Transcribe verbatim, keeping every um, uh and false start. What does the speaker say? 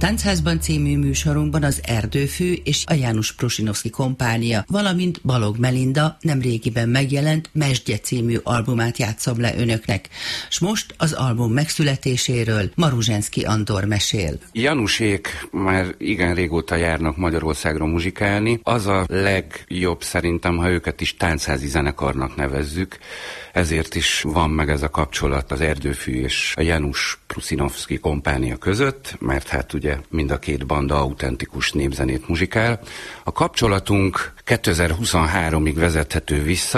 Táncházban című műsorunkban az Erdőfű és a János Prusinovszky kompánia, valamint Balogh Melinda nemrégiben megjelent Mesdje című albumát játszom le önöknek, s most az album megszületéséről Maruzsenszky Andor mesél. Janusék már igen régóta járnak Magyarországra muzsikálni. Az a legjobb szerintem, ha őket is táncházi zenekarnak nevezzük, ezért is van meg ez a kapcsolat az Erdőfű és a János Prusinovszky kompánia között, mert hát ugye mind a két banda autentikus népzenét muzsikál. A kapcsolatunk kétezer-huszonháromig vezethető vissza,